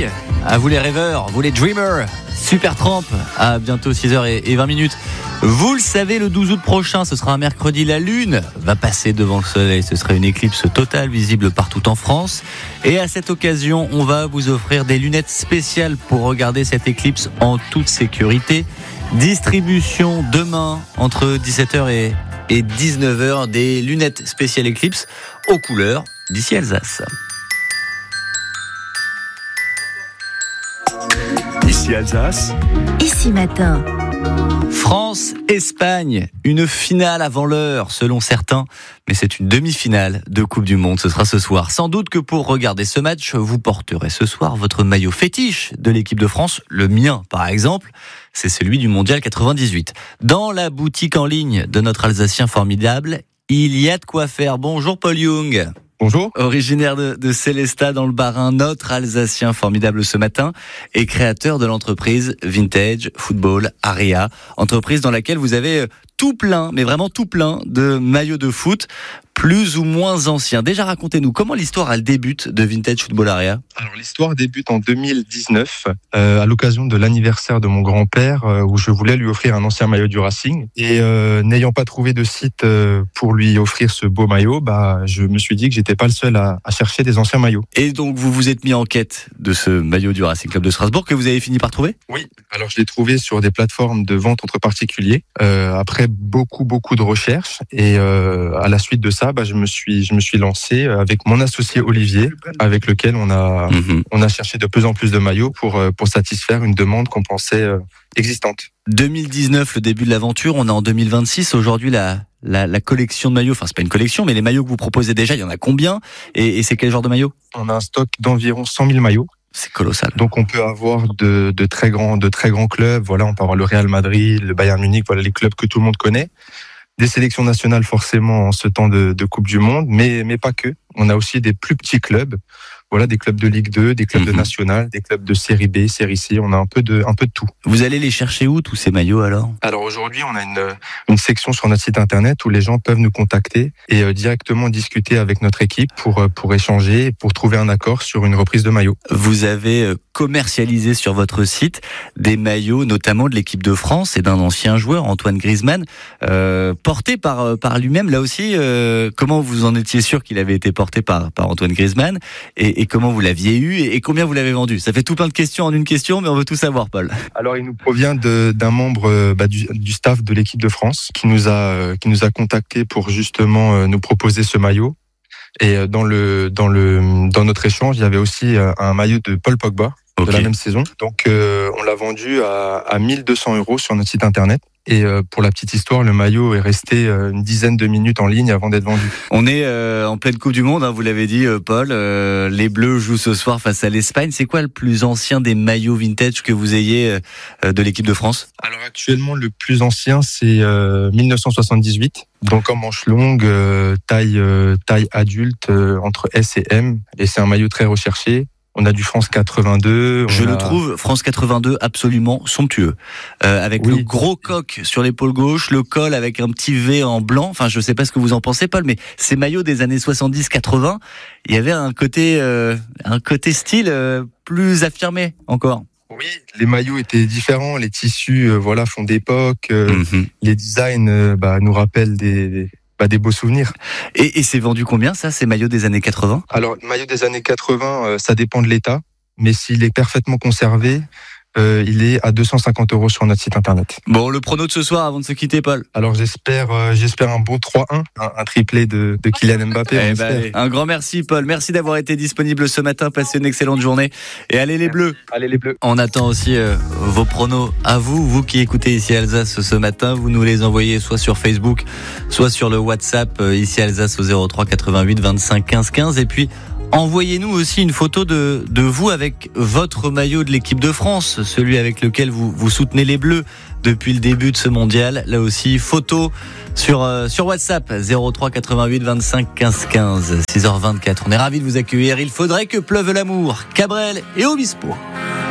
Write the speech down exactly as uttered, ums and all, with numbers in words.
réveil. À vous les rêveurs, vous les dreamers. Supertramp, à bientôt six heures vingt minutes. Vous le savez, le douze août prochain, ce sera un mercredi, la Lune va passer devant le Soleil. Ce sera une éclipse totale visible partout en France. Et à cette occasion, on va vous offrir des lunettes spéciales pour regarder cette éclipse en toute sécurité. Distribution demain entre dix-sept heures et dix-neuf heures des lunettes spéciales éclipse aux couleurs d'ici Alsace. Ici Alsace. Ici matin. France-Espagne, une finale avant l'heure selon certains, mais c'est une demi-finale de Coupe du Monde, ce sera ce soir. Sans doute que pour regarder ce match, vous porterez ce soir votre maillot fétiche de l'équipe de France, le mien par exemple, c'est celui du Mondial quatre-vingt-dix-huit. Dans la boutique en ligne de notre Alsacien formidable, il y a de quoi faire. Bonjour Paul Young. Bonjour. Originaire de, de Célestat dans le Bas-Rhin, notre Alsacien formidable ce matin et créateur de l'entreprise Vintage Football Area, entreprise dans laquelle vous avez tout plein, mais vraiment tout plein de maillots de foot, plus ou moins anciens. Déjà, racontez-nous comment l'histoire elle débute de Vintage Football Area. Alors l'histoire débute en deux mille dix-neuf, euh, à l'occasion de l'anniversaire de mon grand-père, euh, où je voulais lui offrir un ancien maillot du Racing. Et euh, n'ayant pas trouvé de site euh, pour lui offrir ce beau maillot, bah je me suis dit que j'étais pas le seul à, à chercher des anciens maillots. Et donc vous vous êtes mis en quête de ce maillot du Racing Club de Strasbourg que vous avez fini par trouver ? Oui. Alors je l'ai trouvé sur des plateformes de vente entre particuliers. Euh, après beaucoup beaucoup de recherches et euh, à la suite de ça, bah je me suis je me suis lancé avec mon associé Olivier, avec lequel on a mmh. on a cherché de plus en plus de maillots pour pour satisfaire une demande qu'on pensait euh, existante. deux mille dix-neuf, le début de l'aventure, on est en deux mille vingt-six. Aujourd'hui, la la, la collection de maillots, enfin c'est pas une collection, mais les maillots que vous proposez déjà, il y en a combien ? Et, et c'est quel genre de maillots ? On a un stock d'environ cent mille maillots. C'est colossal. Donc on peut avoir de, de très grands, de très grands clubs. Voilà, on peut avoir le Real Madrid, le Bayern Munich, voilà les clubs que tout le monde connaît. Des sélections nationales forcément en ce temps de, de Coupe du Monde, mais mais pas que. On a aussi des plus petits clubs. Voilà, des clubs de Ligue deux, des clubs mmh. de National, des clubs de Série B, Série C. On a un peu de un peu de tout. Vous allez les chercher où tous ces maillots alors ? Alors aujourd'hui, on a une une section sur notre site internet où les gens peuvent nous contacter et euh, directement discuter avec notre équipe pour pour échanger, pour trouver un accord sur une reprise de maillot. Vous avez commercialisé sur votre site des maillots, notamment de l'équipe de France et d'un ancien joueur, Antoine Griezmann, euh, porté par par lui-même. Là aussi, euh, comment vous en étiez sûr qu'il avait été porté par par Antoine Griezmann et, et comment vous l'aviez eu et, et combien vous l'avez vendu ? Ça fait tout plein de questions en une question, mais on veut tout savoir, Paul. Alors, il nous provient de, d'un membre bah, du, du staff de l'équipe de France qui nous a qui nous a contacté pour justement euh, nous proposer ce maillot. Et dans le dans le dans notre échange, il y avait aussi un maillot de Paul Pogba. Okay. De la même saison. Donc, euh, on l'a vendu à, à mille deux cents euros sur notre site internet. Et euh, pour la petite histoire, le maillot est resté euh, une dizaine de minutes en ligne avant d'être vendu. On est euh, en pleine Coupe du Monde, hein, vous l'avez dit, euh, Paul. Euh, les Bleus jouent ce soir face à l'Espagne. C'est quoi le plus ancien des maillots vintage que vous ayez euh, de l'équipe de France ? Alors actuellement, le plus ancien, c'est euh, mille neuf cent soixante-dix-huit. Donc en manche longue, euh, taille euh, taille adulte euh, entre S et M. Et c'est un maillot très recherché. On a du France quatre-vingt-deux. Je a... le trouve, France quatre-vingt-deux, absolument somptueux. Euh, avec oui. le gros coq sur l'épaule gauche, le col avec un petit V en blanc. Enfin, je sais pas ce que vous en pensez, Paul, mais ces maillots des années soixante-dix quatre-vingts, il y avait un côté, euh, un côté style euh, plus affirmé encore. Oui, les maillots étaient différents, les tissus, euh, voilà, font d'époque. Euh, mm-hmm. Les designs, euh, bah, nous rappellent des... Bah, des beaux souvenirs. Et, et c'est vendu combien ça, ces maillots des années quatre-vingts ? Alors, le maillot des années quatre-vingts, euh, ça dépend de l'état, mais s'il est parfaitement conservé, euh, il est à deux cent cinquante euros sur notre site internet. Bon, le prono de ce soir avant de se quitter, Paul. Alors j'espère, euh, j'espère un beau trois un, un, un triplé de, de Kylian Mbappé. Eh ben, un grand merci, Paul. Merci d'avoir été disponible ce matin. Passez une excellente journée et allez les Bleus. Allez les Bleus. On attend aussi euh, vos pronos à vous, vous qui écoutez Ici Alsace ce matin. Vous nous les envoyez soit sur Facebook, soit sur le WhatsApp euh, Ici Alsace au zéro trois quatre-vingt-huit vingt-cinq quinze quinze. Et puis envoyez-nous aussi une photo de, de vous avec votre maillot de l'équipe de France, celui avec lequel vous, vous soutenez les Bleus depuis le début de ce mondial. Là aussi, photo sur, euh, sur WhatsApp, zéro trois quatre-vingt-huit vingt-cinq quinze quinze, six heures vingt-quatre. On est ravis de vous accueillir. Il faudrait que pleuve l'amour. Cabrel et Obispo.